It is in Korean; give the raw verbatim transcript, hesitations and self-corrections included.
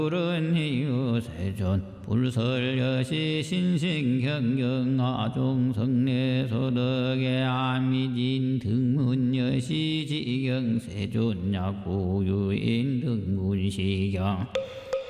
불은희유세존 불설여시 신생경경아종성례소덕의 아미진 등문여시 지경세존 약고유인 등문시경